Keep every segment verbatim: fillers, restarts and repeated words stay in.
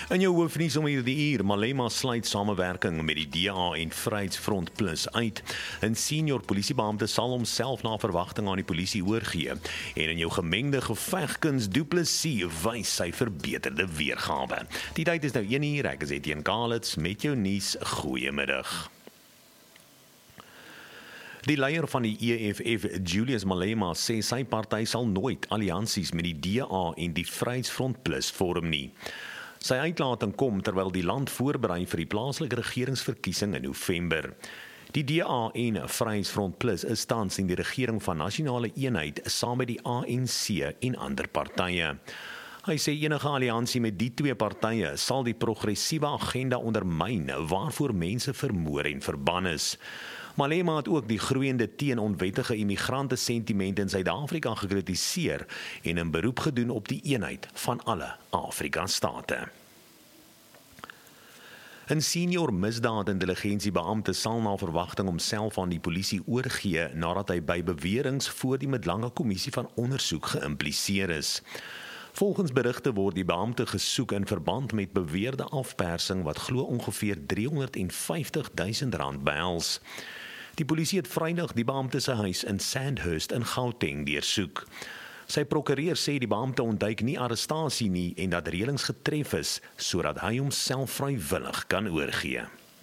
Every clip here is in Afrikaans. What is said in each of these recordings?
In jou hoofnuus om hierdie uur, Malema sluit samewerking met die D A en Vryheidsfront Plus uit. 'n Senior polisiebeampte sal homself na verwagting aan die polisie oorgee. En in jou gemengde gevegkuns Du Plessis wys sy verbeterde weergawe. Die tyd is nou een uur, ek is Etienne Kalitz met jou nuus. Goeiemiddag. Die leier van die E F F, Julius Malema, sê sy party sal nooit alliansies met die D A en die Vryheidsfront Plus vorm nie. Sy uitlating kom terwyl die land voorberei vir die plaaslike regeringsverkiesing in November. Die D A en Vryheidsfront Plus is tans in die regering van nasionale eenheid saam met die A N C en ander partye. Hy sê enige alliansie met die twee partye sal die progressiewe agenda ondermyn waarvoor mense vermoor en verban is. Malema het ook die groeiende teen-onwettige immigrante sentiment in Suid-Afrika gekritiseer en 'n beroep gedoen op die eenheid van alle Afrika-state. 'n Senior misdaad-intelligensiebeampte sal na verwagting homself aan die polisie oorgee nadat hy by beweringe voor die Madlanga Kommissie van Ondersoek geïmpliseer is. Volgens berigte word die beampte gesoek in verband met beweerde afpersing wat glo ongeveer driehonderdvyftig duisend rand behels. Die polisie het Vrydag die beampte se huis in Sandhurst in Gauteng deursoek. Sy prokureur sê die beampte ontduik nie arrestasie nie en dat reëlings getref is sodat hy homself vrywillig kan oorgee.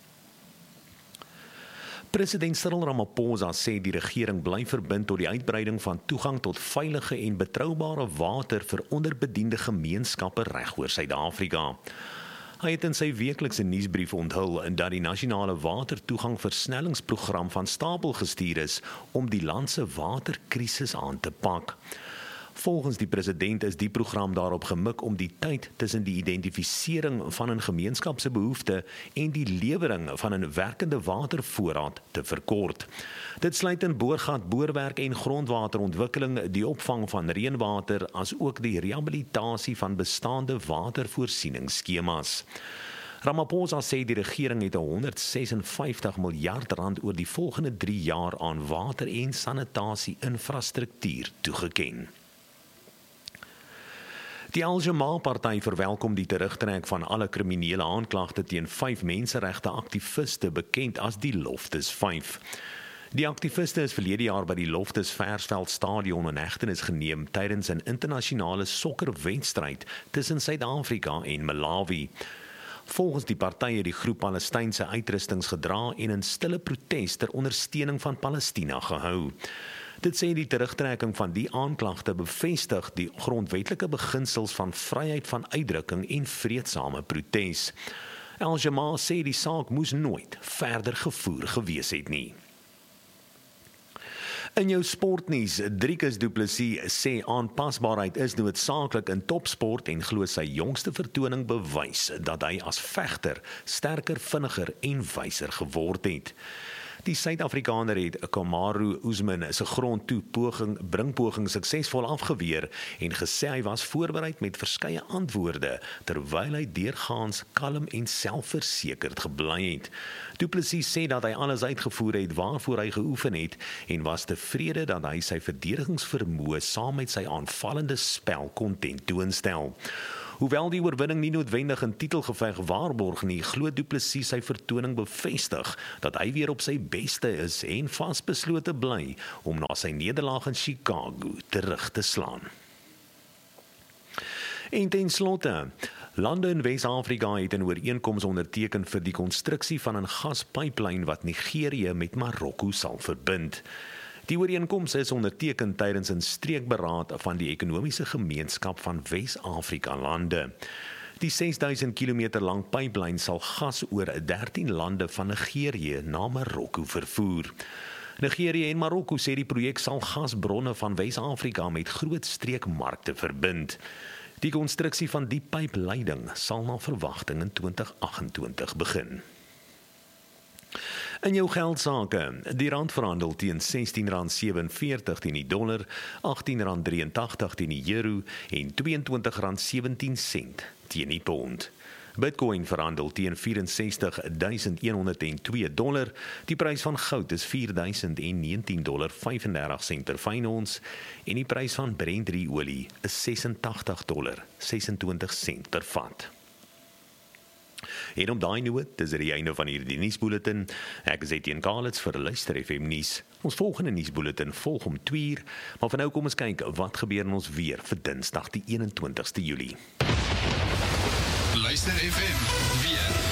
President Cyril Ramaphosa sê die regering bly verbind tot die uitbreiding van toegang tot veilige en betroubare water vir onderbediende gemeenskappe regoor Suid-Afrika. Hy het in sy weeklikse nuusbrief onthul dat die nasionale watertoegang-versnellingsprogram van stapel gestuur is om die land se waterkrisis aan te pak. Volgens die president is die program daarop gemik om die tyd tussen die identifisering van 'n gemeenskap se behoefte en die lewering van 'n werkende watervoorraad te verkort. Dit sluit in boorgat, boorwerk en grondwaterontwikkeling, die opvang van reënwater, as ook die rehabilitasie van bestaande watervoorsieningsskemas. Ramaphosa sê die regering het honderdsesenvyftig miljard rand oor die volgende drie jaar aan water- en sanitasie-infrastruktuur toegeken. Die Al-Jamaa-party verwelkom die terugtrek van alle kriminele aanklagte teen vyf menseregte-aktiviste bekend as die Loftus vyf. Die aktiviste is verlede jaar by die Loftus Versveld Stadion in hegtenis geneem tydens 'n internasionale sokkerwedstryd tussen Suid-Afrika en Malawi. Volgens die partye het die groep Palestynse uitrustings gedra en in stille protes ter ondersteuning van Palestina gehou. Dit sê die terugtrekking van die aanklagte bevestig die grondwetlike beginsels van vryheid van uitdrukking en vreedsame protes. Al-Jamaa sê die saak moes nooit verder gevoer gewees het nie. In jou sportnuus, Driekus Du Plessis sê aanpasbaarheid is noodsaaklik in topsport en glo sy jongste vertoning bewys dat hy as vegter sterker, vinniger en wyser geword het. Die Suid-Afrikaner het Kamaru Usman se grondtoe poging bringpoging suksesvol afgeweer en gesê hy was voorberei met verskeie antwoorde terwyl hy deurgaans kalm en selfversekerd gebly het. Du Plessis sê dat hy alles uitgevoer het waarvoor hy geoefen het en was tevrede dat hy sy verdedigingsvermoë saam met sy aanvallende spel kon tentoonstel. Hoewel die oorwinning nie noodwendig 'n titelgeveg waarborg nie, glo Du Plessis sy vertoning bevestig dat hy weer op sy beste is en vasbeslote bly om na sy nederlaag in Chicago terug te slaan. En ten slotte, lande in Wes-Afrika het 'n ooreenkoms onderteken vir die konstruksie van 'n gaspyplyn wat Nigerië met Marokko sal verbind. Die ooreenkoms is onderteken tydens 'n streekberaad van die ekonomiese gemeenskap van Wes-Afrika lande. Die ses duisend kilometer lang pyplyn sal gas oor dertien lande van Nigerië na Marokko vervoer. Nigerië en Marokko sê die projek sal gasbronne van Wes-Afrika met groot streekmarkte verbind. Die konstruksie van die pypleiding sal na verwagting in twintig agt-en-twintig begin. In jou geldsake, die rand verhandel teen sestien rand sewenveertig teen die dollar, agttien rand drieëntagtig teen die euro en tweeëntwintig rand sewentien sent teen die pond. Bitcoin verhandel teen vyf ses duisend honderd twee dollar, die prys van goud is vier duisend negentien dollar vyfendertig sent per fyn ons en die prys van Brent olie is sesentagtig dollar sesentwintig sent per vat. En op daai noot, dis die einde van hierdie nuusbulletin. Ek is Etienne Kalitz vir Luister F M nuus. Ons volgende nuusbulletin volg om twee uur, maar vir nou kom ons kyk wat gebeur in ons weer vir Dinsdag die eenentwintigste Julie. Luister F M weer.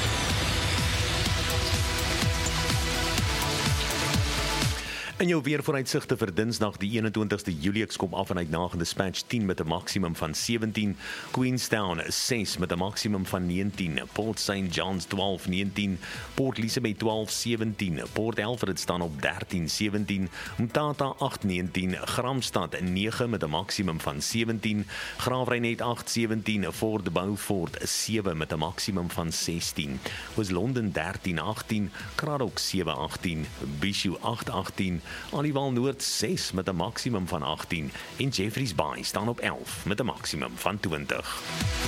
In jou weervooruitsigte vir Dinsdag die eenentwintigste Julie, ek kom af vanuit Nagel Dispatch tien met 'n maksimum van sewentien, Queenstown ses met 'n maksimum van negentien, Port Saint John's twaalf negentien, Port Elizabeth twaalf sewentien, Port Alfred staan op dertien sewentien, Mtata agt negentien, Gramstad nege met 'n maksimum van sewentien, Graafrenet agt sewentien, Fort Beaufort sewe met 'n maksimum van sestien, Oos-London dertien agtien, Cradock sewe agtien, Bishu agt agtien, Aliwal Noord ses met 'n maksimum van agtien en Jeffreys Bay staan op elf met 'n maksimum van twintig.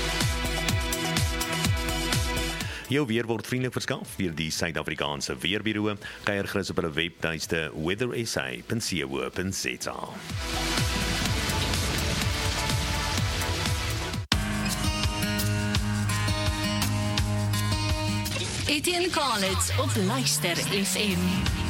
Jou weer word vriendelik verskaf deur die Suid-Afrikaanse Weerbureau. Kyk gerus op hulle webtuiste weather s a punt co punt z a. Etienne Kalitz op Luister F M.